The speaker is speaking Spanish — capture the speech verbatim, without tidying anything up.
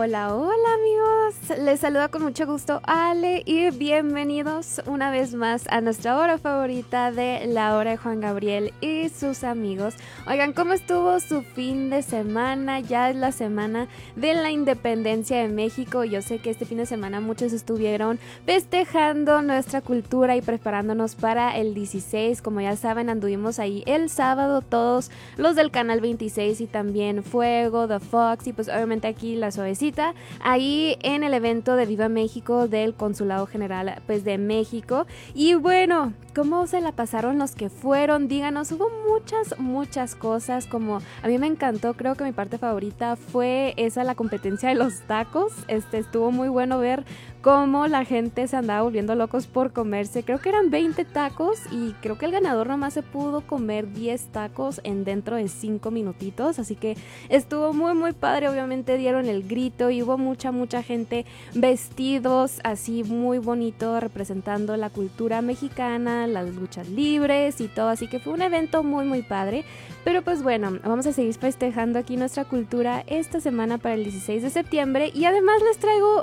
Hola, hola amigos, les saluda con mucho gusto Ale y bienvenidos una vez más a nuestra hora favorita de la hora de Juan Gabriel y sus amigos. Oigan, ¿cómo estuvo su fin de semana? Ya es la semana de la independencia de México. Yo sé que este fin de semana muchos estuvieron festejando nuestra cultura y preparándonos para el dieciséis. Como ya saben, anduvimos ahí el sábado todos los del canal veintiséis y también Fuego, The Fox y pues obviamente aquí la suavecita ahí en el evento de Viva México del Consulado General pues de México. Y bueno, ¿cómo se la pasaron los que fueron? Díganos, hubo muchas, muchas cosas. Como a mí me encantó, creo que mi parte favorita fue esa, la competencia de los tacos. Este estuvo muy bueno ver cómo la gente se andaba volviendo locos por comerse, creo que eran veinte tacos y creo que el ganador nomás se pudo comer diez tacos en dentro de cinco minutitos, así que estuvo muy muy padre. Obviamente dieron el grito y hubo mucha mucha gente vestidos así muy bonito representando la cultura mexicana, las luchas libres y todo, así que fue un evento muy muy padre. Pero pues bueno, vamos a seguir festejando aquí nuestra cultura esta semana para el dieciséis de septiembre y además les traigo